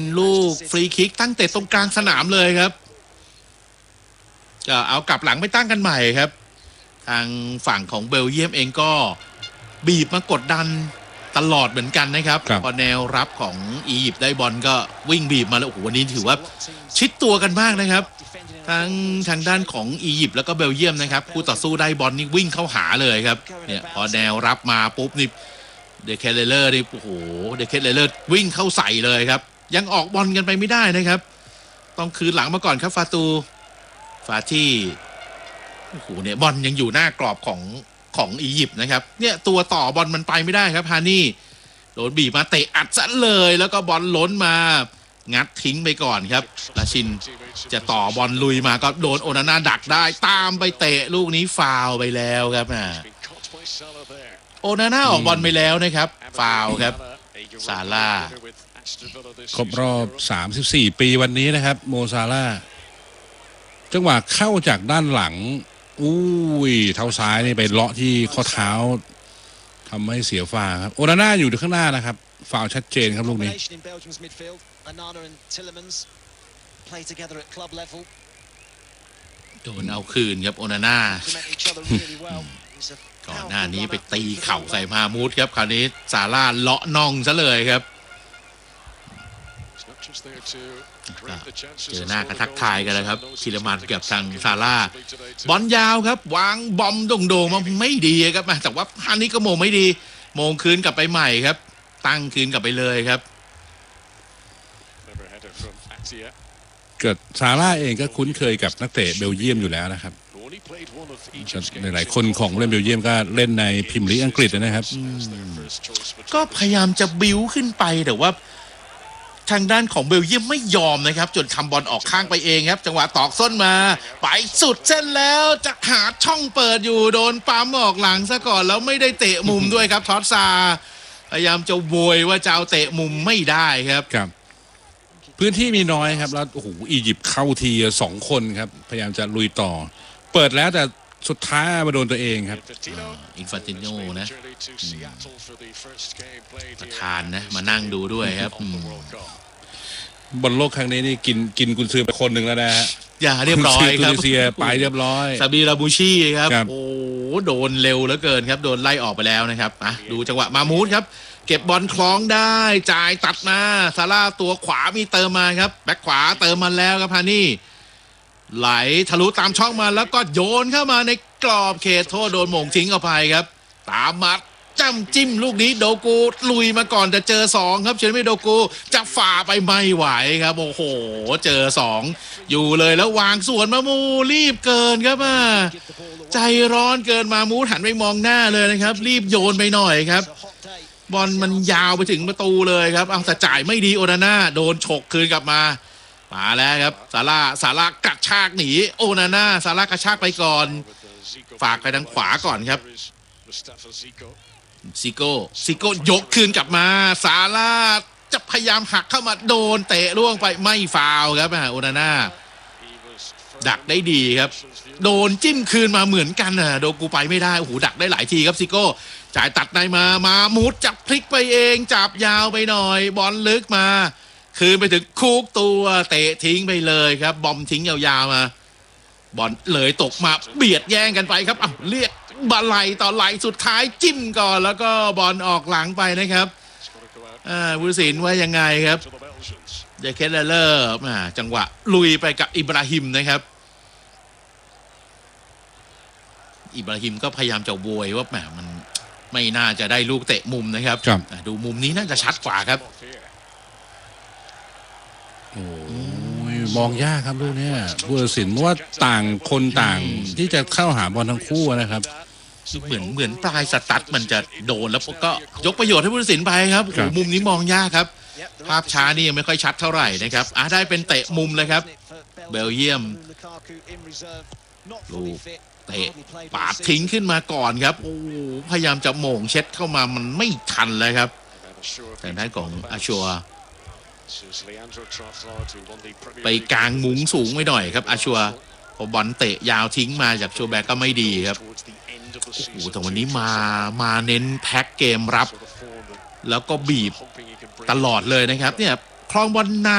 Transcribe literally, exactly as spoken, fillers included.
ลูกฟรีคิกตั้งเตะตรงกลางสนามเลยครับจะเอากลับหลังไปตั้งกันใหม่ครับทางฝั่งของเบลเยียมเองก็บีบมากดดันตลอดเหมือนกันนะครับพอแนวรับของอียิปต์ได้บอลก็วิ่งบีบมาแล้วโอ้โหวันนี้ถือว่าชิดตัวกันมากนะครับทั้งทางด้านของอียิปต์แล้วก็เบลเยียมนะครับคู่ต่อสู้ได้บอลนี่วิ่งเข้าหาเลยครับเนี่ยพอแนวรับมาปุ๊บนี่เดเคเลเลอร์นี่โอ้โหเดเคเลเลอร์วิ่งเข้าใส่เลยครับยังออกบอลกันไปไม่ได้นะครับต้องคืนหลังมาก่อนครับฟาตูฟาที่โอ้โหเนี่ยบอลยังอยู่หน้ากรอบของของอียิปต์นะครับเนี่ยตัวต่อบอลมันไปไม่ได้ครับฮานี่โดนบีบมาเตะอัดซะเลยแล้วก็บอลล้นมางัดทิ้งไปก่อนครับราชินจะต่อบอลลุยมาก็โดนโอนาน่าดักได้ตามไปเตะลูกนี้ฟาวไปแล้วครับโอนาน่าออกบอลไปแล้วนะครับฟาวครับซาร่าครบรอบสามสิบสี่ปีวันนี้นะครับโมซาร่าจังหวะเข้าจากด้านหลังอุ้ยเท้าซ้ายนี่ไปเลาะที่ข้อเท้าทำให้เสียฟาวครับโอนาน่าอยู่ข้างหน้านะครับฟาวชัดเจนครับลูกนี้โดนเอาคืนครับโอนาน่าก่อนหน้านี้ไปตีเข่าใส่มามูดครับคราวนี้ซาร่าเลาะน่องซะเลยครับเจอหน้ากระทักทายกันแล้วครับคิรมันกับทางซาร่าบอลยาวครับวางบอมโด่งๆมาไม่ดีครับแต่ว่าอันนี้ก็โมงไม่ดีโมงคืนกลับไปใหม่ครับตั้งคืนกลับไปเลยครับเกิดซาร่าเองก็คุ้นเคยกับนักเตะเบลเยียมอยู่แล้วนะครับหลายๆคนของเล่นเบลเยียมก็เล่นในพรีเมียร์ลีกอังกฤษนะครับก็พยายามจะบิ้วขึ้นไปแต่ว่าทางด้านของเบลเยียมไม่ยอมนะครับจนทำบอลออกข้างไปเองครับจังหวะตอกส้นมาไปสุดเส้นแล้วจะหาช่องเปิดอยู่โดนปั๊มออกหลังซะก่อนแล้วไม่ได้เตะมุมด้วยครับทอสซาพยายามจะโวยว่าจะเอาเตะมุมไม่ได้ครับครับพื้นที่มีน้อยครับแล้วโอ้โหอียิปต์เข้าทีสองคนครับพยายามจะลุยต่อเปิดแล้วแต่สุดท้ายมาโดนตัวเองครับอินฟานติโนนะประธานนะมานั่งดูด้วยครับบอลโลกครั้งนี้นี่กินกินกุนซือไปคนหนึ่งแล้วนะฮะอย่าเรียบร้อยครับเซียไปเรียบร้อยซาบีราบูชีครับโอ้โดนเร็วเหลือเกินครับโดนไล่ออกไปแล้วนะครับอ่ะดูจังหวะมามูดครับเก็บบอลคล้องได้จ่ายตัดมาซาร่าตัวขวามีเติมมาครับแบ็คขวาเติมมาแล้วครับพานี่ไหลทะลุตามช่องมาแล้วก็โยนเข้ามาในกรอบเขตโทษโดนหม่งทิ้งออกไปครับตามมาจ้ำจิ้มลูกนี้โดกูลุยมาก่อนจะเจอสองครับเชนไม่โดกูจะฝ่าไปไม่ไหวครับโอ้โหเจอสองอยู่เลยแล้ววางสวนมามูรีบเกินครับอ่ะใจร้อนเกินมามูหันไปมองหน้าเลยนะครับรีบโยนไปหน่อยครับบอลมันยาวไปถึงประตูเลยครับเอาแต่จ่ายไม่ดีโอนาน่าโดนฉกคืนกลับมามาแล้วครับซาร่าซาร่ากระชากหนีโอนาน่าซาร่ากระชากไปก่อนฝากไปทางขวาก่อนครับซิโก้ซิโก้ยกคืนกลับมาซาร่าจะพยายามหักเข้ามาโดนเตะล่วงไปไม่ฟาวครับโอนาน่าดักได้ดีครับโดนจิ้มคืนมาเหมือนกันน่ะโดกูไปไม่ได้โอ้โหดักได้หลายทีครับซิโก้จ่ายตัดในมามามุดจับพลิกไปเองจับยาวไปหน่อยบอลลึกมาคืนไปถึงคุกตัวเตะทิ้งไปเลยครับบอมทิ้งยาวๆมาบอลเลยตกมาเบียดแย่งกันไปครับอ่ะเรียกบอลไหลต่อไหลสุดท้ายจิ้มก่อนแล้วก็บอลออกหลังไปนะครับอ่าผู้ตัดสินว่ายังไงครับเดเคเลเลอร์อ่าจังหวะลุยไปกับอิบราฮิมนะครับอิบราฮิมก็พยายามจะโวยว่าแหมมันไม่น่าจะได้ลูกเตะมุมนะครับดูมุมนี้น่าจะชัดกว่าครับโอ้ยมองยากครับลูกนี้ผู้ตัดสินเพราะว่าต่างคนต่างที่จะเข้าหาบอลทั้งคู่นะครับเหมือนเหมือนปลายสตั๊ดมันจะโดนแล้วก็ยกประโยชน์ให้ผู้ตัดสินไปครับโอ้มุมนี้มองยากครับภาพช้านี่ยังไม่ค่อยชัดเท่าไหร่นะครับอ่ะได้เป็นเตะมุมเลยครับเบลเยียมลูกเตะปาดทิ้งขึ้นมาก่อนครับโอ้พยายามจะโหม่งเช็ดเข้ามามันไม่ทันเลยครับแต่ด้านของอาชัวไปกลางมุ้งสูงไปหน่อยครับอาชัวพอบอลเตะยาวทิ้งมาจากชัวแบกก็ไม่ดีครับโอ้โหแต่วันนี้มามาเน้นแพ็คเกมรับแล้วก็บีบตลอดเลยนะครับเนี่ยครองบอลนาน